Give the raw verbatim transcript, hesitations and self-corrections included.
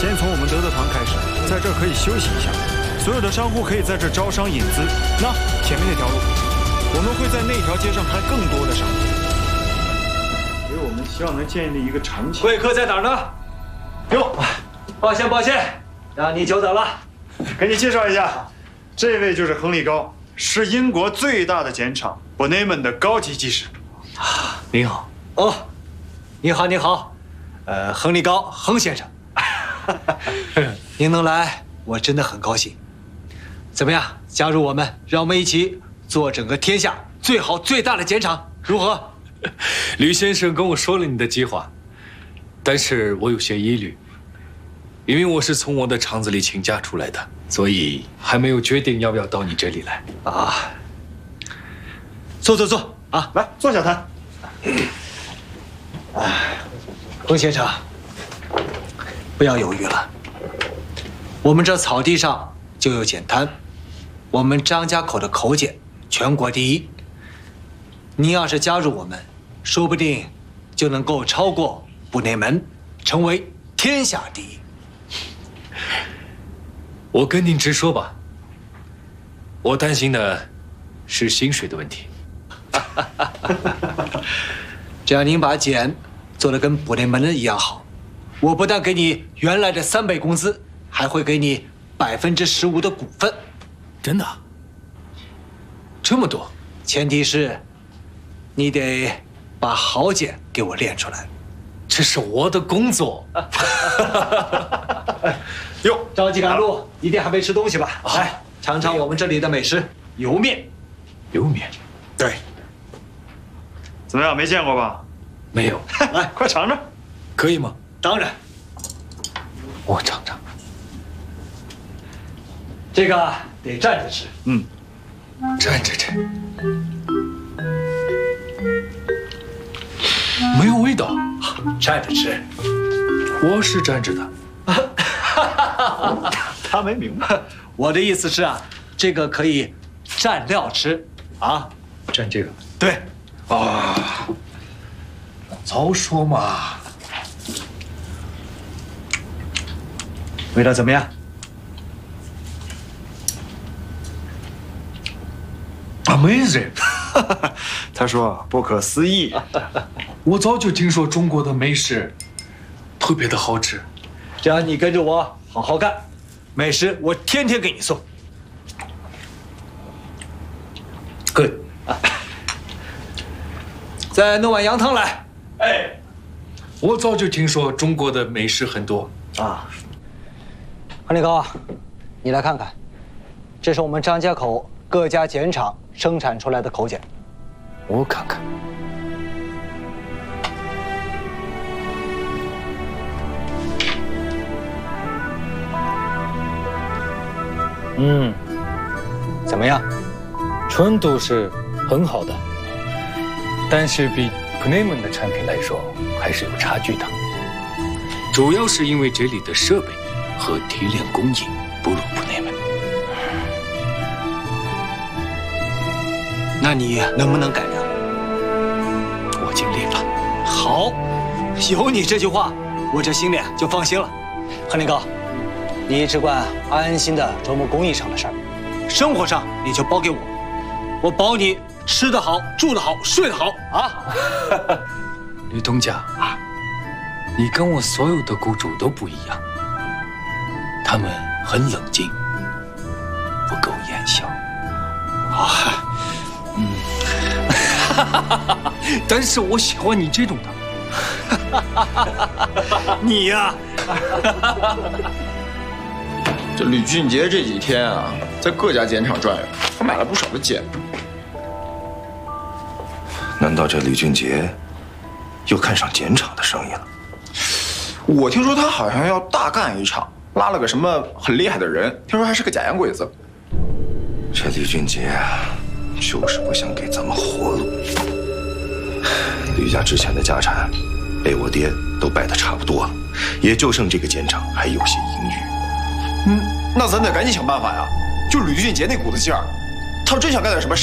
先从我们德德堂开始，在这儿可以休息一下。所有的商户可以在这儿招商引资。那前面那条路，我们会在那条街上开更多的商店。所以我们希望能建立一个长期。 贵客在哪儿呢？哟，抱歉抱歉，让你久等了。 给你介绍一下，这位就是亨利高，是英国最大的碱厂 Bonneman 的高级技师。 啊，您好。哦，你好你好，呃，亨利高，亨先生。您能来，我真的很高兴。怎么样，加入我们，让我们一起做整个天下最好最大的碱厂，如何？ 吕先生跟我说了你的计划，但是我有些疑虑，因为我是从我的厂子里请假出来的，所以还没有决定要不要到你这里来。 啊，坐坐坐啊， 来坐下谈。 哎，龚先生，不要犹豫了，我们这草地上就有碱滩，我们张家口的口碱全国第一。您要是加入我们，说不定就能够超过布内门，成为天下第一。 我跟您直说吧，我担心的是薪水的问题。 只要您把碱做得跟布内门的一样好，我不但给你原来的三倍工资，还会给你百分之十五的股份。 真的？这么多？ 前提是，你得把好碱给我练出来。 这是我的工作。 哟，着急赶路，一定还没吃东西吧？来，尝尝我们这里的美食——油面。 油面？ 对。 怎么样？没见过吧？ 没有。 来，快尝尝。 可以吗？ 当然。 我尝尝。 这个得站着吃。 嗯， 站着吃。没有味道。 站着吃。 我是站着的。 他没明白。 我的意思是啊，这个可以蘸料吃啊。 蘸这个？ 对。 啊，早说嘛！ 味道怎么样 ？Amazing！ 他说不可思议。 我早就听说中国的美食特别的好吃， 只要你跟着我好好干，美食我天天给你送。Good。再弄碗羊汤来。 哎，我早就听说中国的美食很多啊。亨利高，你来看看，这是我们张家口各家碱厂生产出来的口碱。 我看看。 嗯，怎么样？ 纯度是很好的。但是比普内门的产品来说，还是有差距的。主要是因为这里的设备和提炼工艺不如普内门。 那你能不能改良？ 我尽力了。 好，有你这句话，我这心里就放心了。亨利高，你只管安安心的琢磨工艺上的事儿，生活上你就包给我，我保你。吃得好，住得好，睡得好啊！ 吕东家啊，你跟我所有的雇主都不一样，他们很冷静，不苟言笑。啊，嗯，但是我喜欢你这种的。 你呀、 啊，这吕俊杰这几天啊，在各家碱厂转悠，他买了不少的碱。 难道这吕俊杰又看上碱厂的生意了？ 我听说他好像要大干一场，拉了个什么很厉害的人，听说还是个假洋鬼子。 这吕俊杰就是不想给咱们活路。吕家之前的家产被我爹都败得差不多了，也就剩这个碱厂还有些盈余。 嗯，那咱得赶紧想办法呀！就吕俊杰那股子劲儿，他要真想干点什么